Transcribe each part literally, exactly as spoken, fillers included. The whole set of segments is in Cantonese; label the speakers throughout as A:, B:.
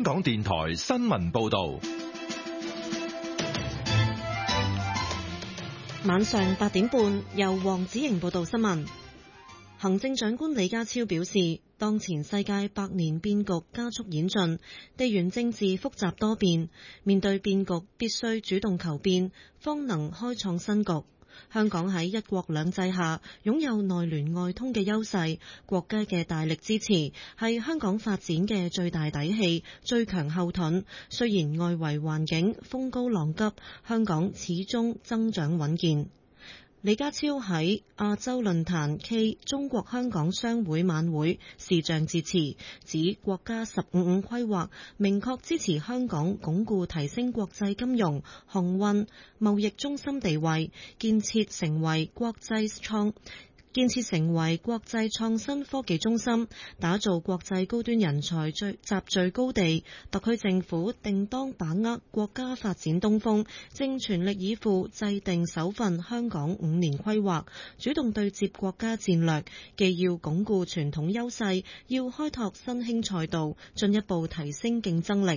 A: 香港電台新聞報道。
B: 晚上八點半，由黃子瑩報道新聞。行政長官李家超表示，當前世界百年變局加速演進，地緣政治複雜多變，面對變局必須主動求變，方能開創新局。香港喺一國兩制下擁有內聯外通嘅優勢，國家嘅大力支持係香港發展嘅最大底氣、最強後盾。雖然外圍環境風高浪急，香港始終增長穩健。李家超喺亞洲論壇暨中國香港商會晚會視像致辭，指國家十五五規劃明確支持香港鞏固提升國際金融、航運、貿易中心地位，建設成為國際創建設成為國際創新科技中心，打造國際高端人才聚集聚高地。特區政府定當把握國家發展東風，正全力以赴制定首份香港五年規劃，主動對接國家戰略，既要鞏固傳統優勢，要開拓新興賽道，進一步提升競爭力。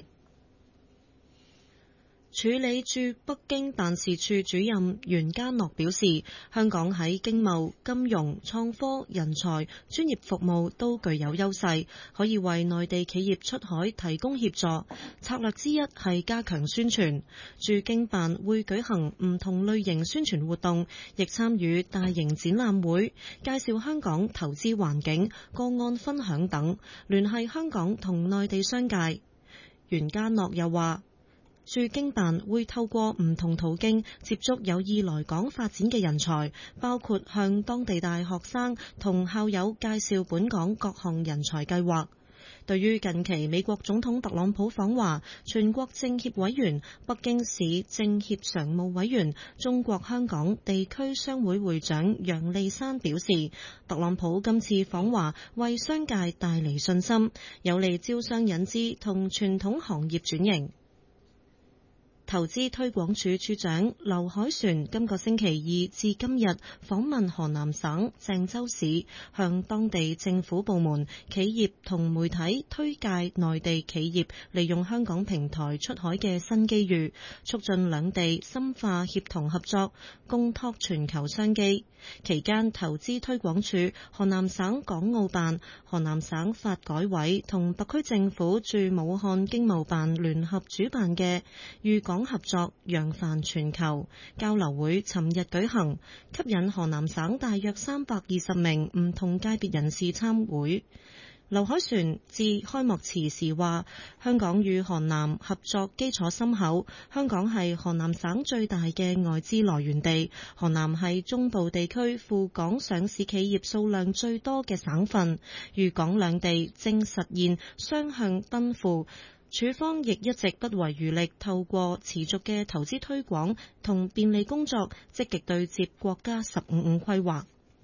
B: 處理駐北京辦事處主任袁家諾表示，香港喺經貿、金融、創科、人才、專業服務都具有優勢，可以為內地企業出海提供協助。策略之一係加強宣傳，駐京辦會舉行唔同類型宣傳活動，亦參與大型展覽會，介紹香港投資環境、個案分享等，聯繫香港同內地商界。袁家諾又話，駐京辦會透過唔同途徑接觸有意來港發展嘅人才，包括向當地大學生同校友介紹本港各項人才計劃。對於近期美國總統特朗普訪華，全國政協委員、北京市政協常務委員、中國香港地區商會會長楊利山表示，特朗普今次訪華為商界帶嚟信心，有利招商引資同傳統行業轉型。投資推廣署署長劉凱旋今個星期二至今日訪問河南省鄭州市，向當地政府部門、企業同媒體推介內地企業利用香港平台出海嘅新機遇，促進兩地深化協同合作，共拓全球商機。期間，投資推廣署、河南省港澳辦、河南省發改委同特區政府駐武漢經貿辦聯合主辦嘅粵港合作揚帆全球交流會尋日舉行，吸引河南省大約三百二十名唔同界別人士參會。劉凱旋致開幕詞時話，香港與河南合作基礎深厚，香港係河南省最大嘅外資來源地，河南係中部地區赴港上市企業數量最多嘅省份，粵港兩地正實現雙向奔赴。署方亦一直不遺餘力，透過持續嘅投資推廣同便利工作，積極對接國家十五五規劃。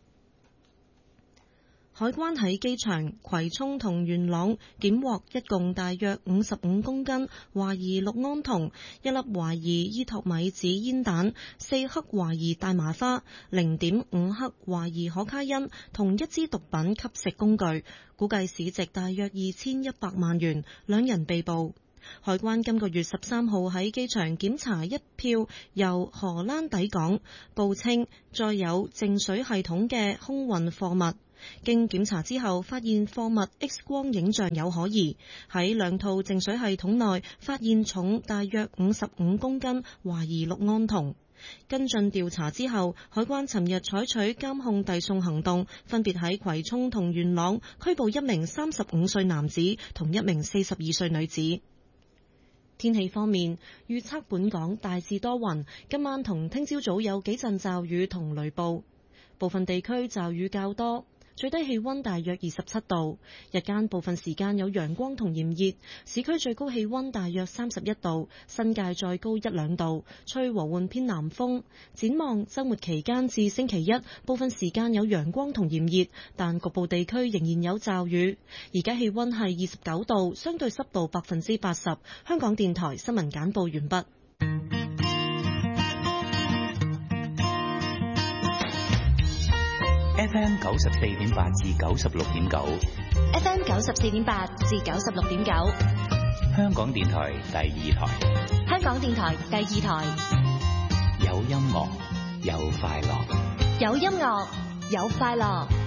B: 海關喺機場、葵涌同元朗檢獲一共大約五十五公斤懷疑氯胺酮、一粒懷疑伊托米子煙彈、四克懷疑大麻花、零點五克懷疑可卡因同一支毒品吸食工具，估計市值大約二千一百萬元，兩人被捕。海關今個月十三號喺機場檢查一票由荷蘭抵港，報稱載有淨水系統嘅空運貨物。經檢查之後，發現貨物 X 光影像有可疑，喺兩套淨水系統內發現重大約五十五公斤懷疑氯胺酮。跟進調查之後，海關尋日採取監控遞送行動，分別喺葵涌同元朗拘捕一名三十五歲男子同一名四十二歲女子。天氣方面，預測本港大致多雲，今晚同聽朝早有幾陣驟雨同雷暴，部分地區驟雨較多。最低氣溫大約二十七度，日間部分時間有陽光同炎熱，市區最高氣溫大約三十一度，新界再高一兩度，吹和緩偏南風。展望週末期間至星期一，部分時間有陽光同炎熱，但局部地區仍然有驟雨。而家氣溫係二十九度，相對濕度百分之八十。香港電台新聞簡報完畢。
C: F M 九十四點八至九十六點九
D: ，F M 九十四點八至九十六點九，
C: 香港電台第二台，
D: 香港電台第二台，
C: 有音樂，有快樂，
D: 有音樂，有快樂。